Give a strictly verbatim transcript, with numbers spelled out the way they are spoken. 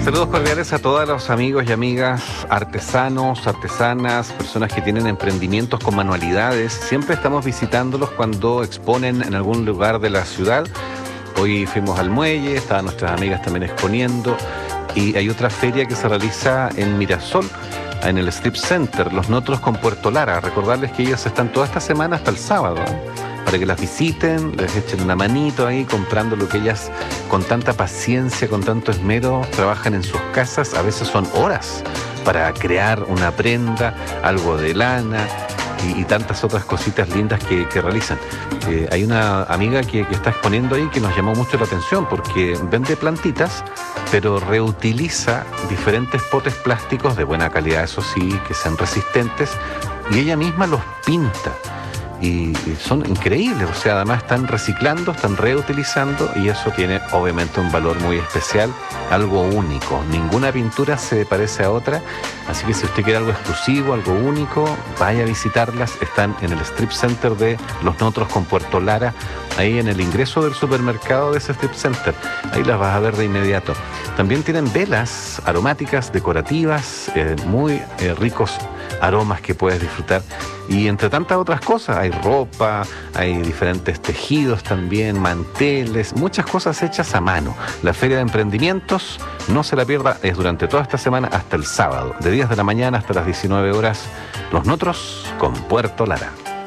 Saludos cordiales a todos los amigos y amigas, artesanos, artesanas, personas que tienen emprendimientos con manualidades. Siempre estamos visitándolos cuando exponen en algún lugar de la ciudad. Hoy fuimos al muelle, estaban nuestras amigas también exponiendo. Y hay otra feria que se realiza en Mirasol, en el Strip Center, Los Notros con Puerto Lara. Recordarles que ellas están toda esta semana hasta el sábado, ¿eh? Para que las visiten, les echen una manito ahí comprando lo que ellas con tanta paciencia, con tanto esmero trabajan en sus casas. A veces son horas para crear una prenda, algo de lana y, y tantas otras cositas lindas que, que realizan. Eh, hay una amiga que, que está exponiendo ahí que nos llamó mucho la atención porque vende plantitas, pero reutiliza diferentes potes plásticos de buena calidad, eso sí, que sean resistentes, y ella misma los pinta. Y son increíbles, o sea, además están reciclando, están reutilizando, y eso tiene obviamente un valor muy especial, algo único. Ninguna pintura se parece a otra, así que si usted quiere algo exclusivo, algo único, vaya a visitarlas. Están en el Strip Center de Los Notros con Puerto Lara, ahí en el ingreso del supermercado de ese Strip Center. Ahí las vas a ver de inmediato. También tienen velas aromáticas, decorativas, eh, muy eh, ricos aromas que puedes disfrutar. Y entre tantas otras cosas, hay ropa, hay diferentes tejidos también, manteles, muchas cosas hechas a mano. La Feria de Emprendimientos, no se la pierda, es durante toda esta semana hasta el sábado, de diez de la mañana hasta las diecinueve horas, Los Notros con Puerto Lara.